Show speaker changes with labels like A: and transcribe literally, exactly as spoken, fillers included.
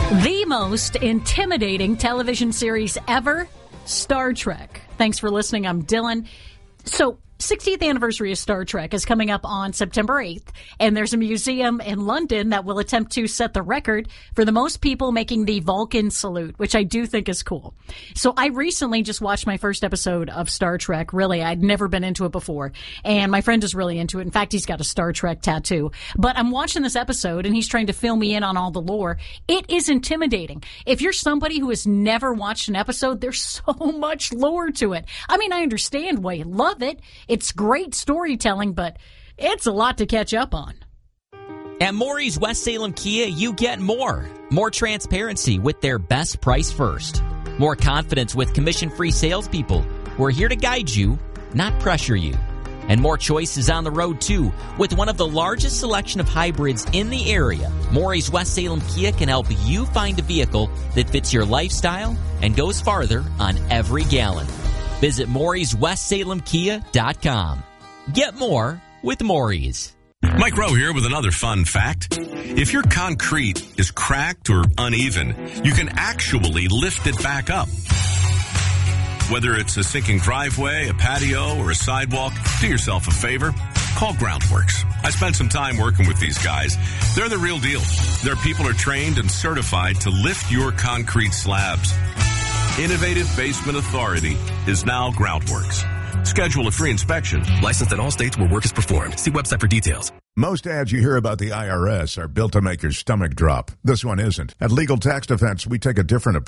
A: The most intimidating television series ever, Star Trek. Thanks for listening. I'm Dylan. So, sixtieth anniversary of Star Trek is coming up on September eighth, and there's a museum in London that will attempt to set the record for the most people making the Vulcan salute, which I do think is cool. So I recently just watched my first episode of Star Trek. Really, I'd never been into it before, and my friend is really into it. In fact, he's got a Star Trek tattoo. But I'm watching this episode, and he's trying to fill me in on all the lore. It is intimidating. If you're somebody who has never watched an episode, there's so much lore to it. I mean, I understand why you love it. It's great storytelling, but it's a lot to catch up on.
B: At Maury's West Salem Kia, you get more. More transparency with their best price first. More confidence with commission-free salespeople who are here to guide you, not pressure you. And more choices on the road, too. With one of the largest selection of hybrids in the area, Maury's West Salem Kia can help you find a vehicle that fits your lifestyle and goes farther on every gallon. Visit Maury's West Salem Kia dot com. Get more with Maury's.
C: Mike Rowe here with another fun fact. If your concrete is cracked or uneven, you can actually lift it back up. Whether it's a sinking driveway, a patio, or a sidewalk, do yourself a favor. Call Groundworks. I spent some time working with these guys. They're the real deal. Their people are trained and certified to lift your concrete slabs. Innovative Basement Authority is now Groundworks. Schedule a free inspection.
D: Licensed in all states where work is performed. See website for details.
E: Most ads you hear about the I R S are built to make your stomach drop. This one isn't. At Legal Tax Defense, we take a different approach.